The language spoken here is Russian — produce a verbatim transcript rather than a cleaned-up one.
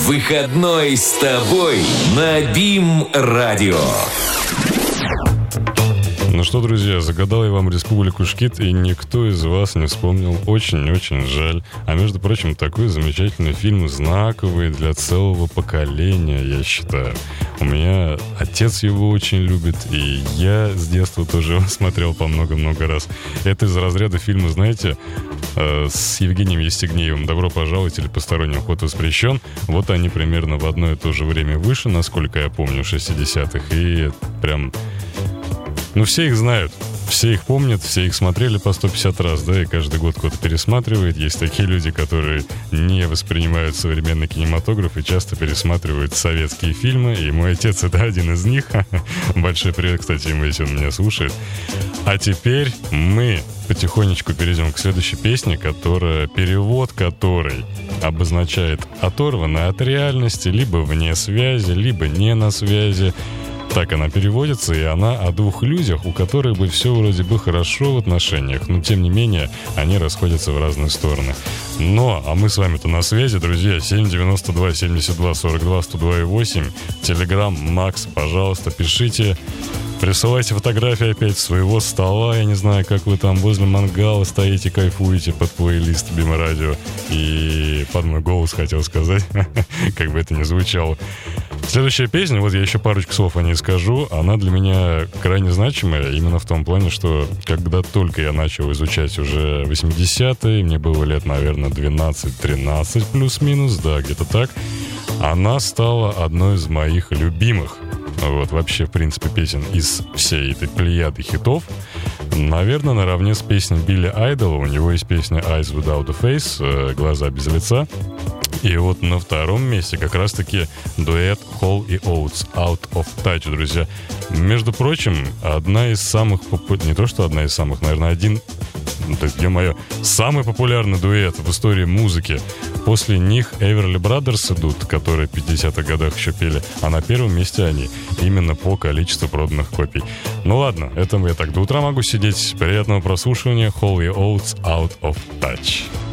Выходной с тобой на БИМ-радио. Ну что, друзья, загадал я вам Республику Шкит, и никто из вас не вспомнил. Очень-очень жаль. А между прочим, такой замечательный фильм, знаковый для целого поколения, я считаю. У меня отец его очень любит, и я с детства тоже его смотрел по много-много раз. Это из разряда фильма, знаете, э, с Евгением Евстигнеевым «Добро пожаловать» или «Посторонним вход воспрещен». Вот они примерно в одно и то же время вышли, насколько я помню, в шестидесятых, и прям... Ну, все их знают, все их помнят, все их смотрели по сто пятьдесят раз, да, и каждый год кто-то пересматривает. Есть такие люди, которые не воспринимают современный кинематограф и часто пересматривают советские фильмы, и мой отец — это один из них. Большой привет, кстати, ему, если он меня слушает. А теперь мы потихонечку перейдем к следующей песне, которая, перевод которой обозначает оторванная от реальности, либо вне связи, либо не на связи. Так она переводится, и она о двух людях, у которых бы все вроде бы хорошо в отношениях, но тем не менее они расходятся в разные стороны. Но, а мы с вами-то на связи, друзья. Семь девяносто два семьдесят два сорок два сто два и восемь. Телеграм Макс, пожалуйста, пишите. Присылайте фотографии опять своего стола. Я не знаю, как вы там возле мангала стоите, кайфуете под плейлист БИМ-радио. И под мой голос хотел сказать, как бы это ни звучало. Следующая песня, вот я еще парочку слов о ней скажу. Она для меня крайне значимая, именно в том плане, что когда только я начал изучать уже восьмидесятые, мне было лет, наверное, двенадцать-тринадцать плюс-минус, да, где-то так, она стала одной из моих любимых. Вот, вообще, в принципе, песен из всей этой плеяды хитов. Наверное, наравне с песней Билли Айдола. У него есть песня Eyes Without a Face, глаза без лица. И вот на втором месте как раз-таки дуэт Hall и Oates, Out of Touch, друзья. Между прочим, одна из самых популярных, не то что одна из самых, наверное, один, ну, то есть, ё-моё, самый популярный дуэт в истории музыки. После них Everly Brothers идут, которые в пятидесятых годах еще пели, а на первом месте они, именно по количеству проданных копий. Ну ладно, это я так до утра могу сидеть. Приятного прослушивания. Hall и Oates, Out of Touch.